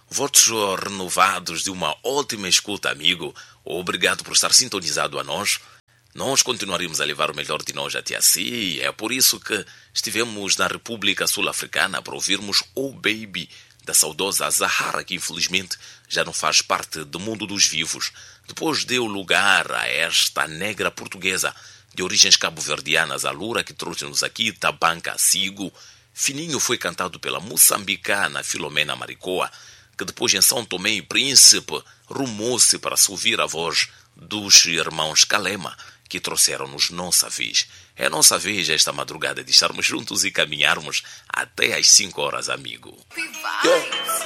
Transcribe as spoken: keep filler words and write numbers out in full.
Votos renovados de uma ótima escuta, amigo. Obrigado por estar sintonizado a nós. Nós continuaremos a levar o melhor de nós até si. É por isso que estivemos na República Sul-Africana para ouvirmos Oh Baby, da saudosa Zahara, que infelizmente já não faz parte do mundo dos vivos. Depois deu lugar a esta negra portuguesa de origens cabo-verdianas, a Lura, que trouxe-nos aqui Tabanca Sigo. Fininho foi cantado pela moçambicana Filomena Maricoa, que depois em São Tomé e Príncipe rumou-se para se ouvir a voz dos irmãos Calema, que trouxeram-nos nossa vez. É nossa vez esta madrugada de estarmos juntos e caminharmos até às cinco horas, amigo.